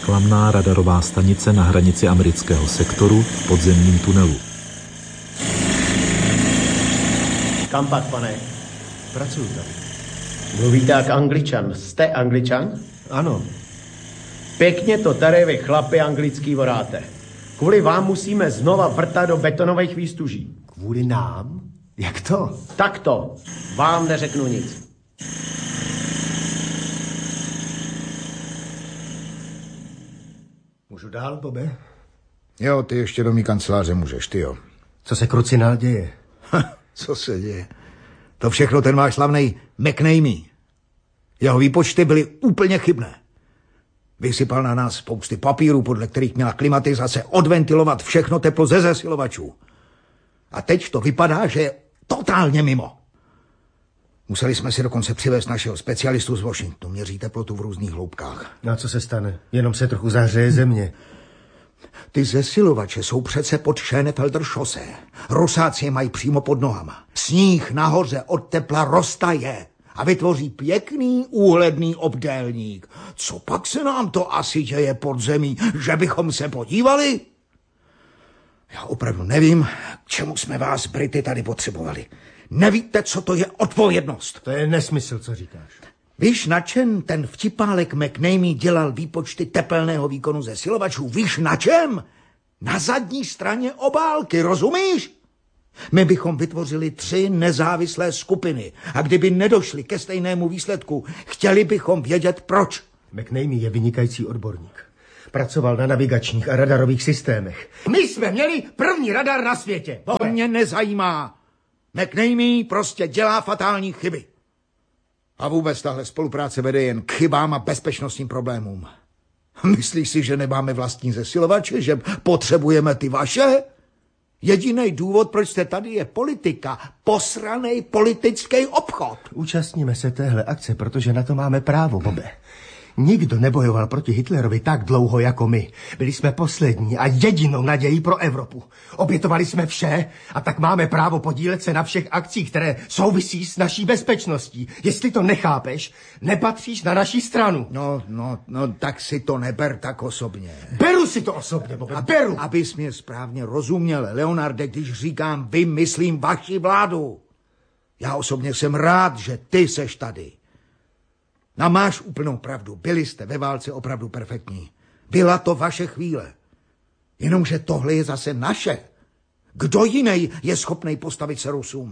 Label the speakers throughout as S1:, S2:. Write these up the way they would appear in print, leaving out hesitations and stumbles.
S1: chlamná radarová stanice na hranici amerického sektoru v podzemním tunelu.
S2: Kam pak, pane?
S3: Pracuju tady.
S2: Mluvíte jak Angličan. Jste Angličan?
S3: Ano.
S2: Pěkně to tady vy chlapi anglický voráte. Kvůli vám musíme znova vrtat do betonových výstuží.
S3: Kvůli nám? Jak to?
S2: Tak to. Vám neřeknu nic.
S3: Můžu dál, Bobe?
S4: Jo, ty ještě do mý kanceláře můžeš, ty jo.
S3: Co se krucinál děje?
S4: Co se děje? To všechno ten váš slavnej McNamee. Jeho výpočty byly úplně chybné. Vysypal na nás spousty papírů, podle kterých měla klimatizace odventilovat všechno teplo ze zesilovačů. A teď to vypadá, že je totálně mimo. Museli jsme si dokonce přivést našeho specialistu z Washingtonu. Měří teplotu v různých hloubkách.
S3: No a co se stane? Jenom se trochu zahřeje země.
S4: Ty zesilovače jsou přece pod Schönefelder šosé. Rusáci je mají přímo pod nohama. Sníh nahoře od tepla roztaje a vytvoří pěkný úhledný obdélník. Co pak se nám to asi děje pod zemí, že bychom se podívali? Já opravdu nevím, k čemu jsme vás, Brity, tady potřebovali. Nevíte, co to je odpovědnost?
S3: To je nesmysl, co říkáš.
S4: Víš, na čem ten vtipálek McNamee dělal výpočty tepelného výkonu zesilovačů? Víš, na čem? Na zadní straně obálky, rozumíš? My bychom vytvořili 3 nezávislé skupiny a kdyby nedošli ke stejnému výsledku, chtěli bychom vědět proč.
S3: McNamee je vynikající odborník. Pracoval na navigačních a radarových systémech. My jsme měli první radar na světě.
S4: To mě nezajímá. McNamee prostě dělá fatální chyby. A vůbec tahle spolupráce vede jen k chybám a bezpečnostním problémům. Myslíš si, že nemáme vlastní zesilovače, že potřebujeme ty vaše? Jediný důvod, proč jste tady, je politika. Posranej politický obchod.
S3: Účastníme se téhle akce, protože na to máme právo, Bobe. Nikdo nebojoval proti Hitlerovi tak dlouho jako my. Byli jsme poslední a jedinou nadějí pro Evropu. Obětovali jsme vše a tak máme právo podílet se na všech akcích, které souvisí s naší bezpečností. Jestli to nechápeš, nepatříš na naší stranu.
S4: No, tak si to neber tak osobně.
S3: Beru si to osobně, Bobe, beru.
S4: Abys mě správně rozuměl, Leonarde, když říkám vy, myslím vaši vládu. Já osobně jsem rád, že ty seš tady. No máš úplnou pravdu, byli jste ve válce opravdu perfektní. Byla to vaše chvíle. Jenomže tohle je zase naše. Kdo jiný je schopný postavit se Rusům?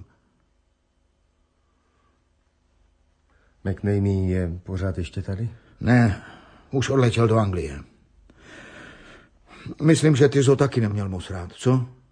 S3: McNamee je pořád ještě tady?
S4: Ne, už odletěl do Anglie. Myslím, že ty jsi ho taky neměl moc rád, co?